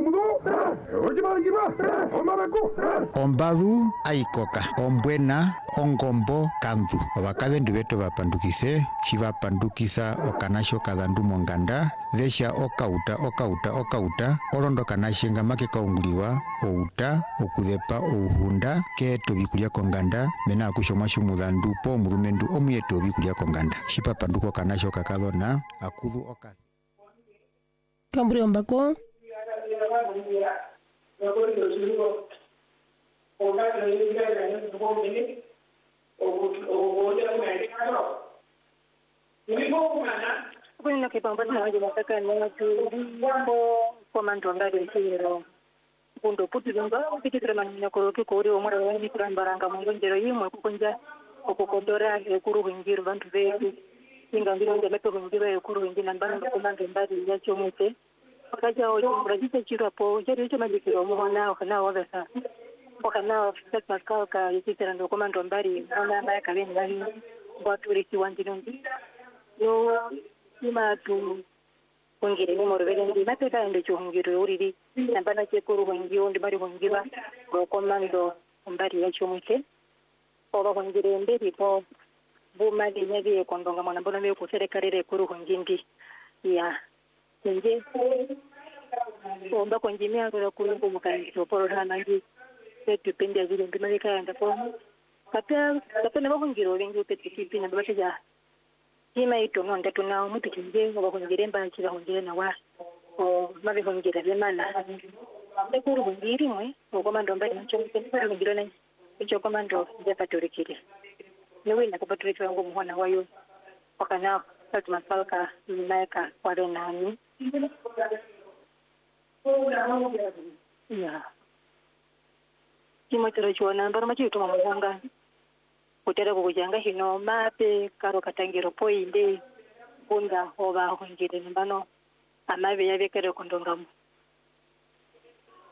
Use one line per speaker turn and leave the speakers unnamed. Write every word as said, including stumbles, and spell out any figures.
Ombadu aikoka, ombwena, ongombo, kantu. Obakabe ndubeto bapandukise, shibapandukisa okanasho kadhandu monganda, vesha okauta, okauta, okauta, olondo kanashenga make kaunguliwa, outa, okudepa, ouhunda, keto bikulia konganda, mena akushomwa shumudhandu po murumendu omuyeto bikulia konganda. Shipapanduko kanasho kakadhona, akudu okasi.
Kamburi ombako.
Bueno, que vamos a ver la saca no tu comando ngari hero punto putu ngo kiti tremanya ko ke ko ro mara wani kuran baranga mo ngero yimo ko konja ko ko dora e kuru ngiro bantu be inga ngiro ngelo to ngiro e kuru ngina bana ko manga mbadi ya chomute akaja o chumra jite chira po jere choma jikiro mo na kana wa besa wakana set maskao ka yitira ndo komando mbari ona na kabeni bali watu riki wanjinongi yo ima tu kongere ni morobele ndi mateka ndo chongiro uriri nambana chekuru ngio ndi bari ngiba ko komando mbari ya chomute oba kongere mberi po buma de nyabi kondonga mwana mbona me ko serekarere kuru ngindi ya nje omba konjimia ko kulungu mukandi toporo hanangi setupende vile ndimali kaenda po kapya kapena bakongiro lengi upetikipi na bateja hima ito nonda tuna mutu kinje bakongire mba kira hongire na wa o mabe hongire bemana ekuru ngiri mwe okomando mbali ncho mpenda ngiro na icho komando japatorikire niwe na kupatorikira ngo muhona wayo wakana salt masalka naika wale nani ya kimotero chona mbara machitu mamanga kutera kujanga hino mape karo katangiro poinde kunda hoba hongire mbano amabe yabekere kondongamu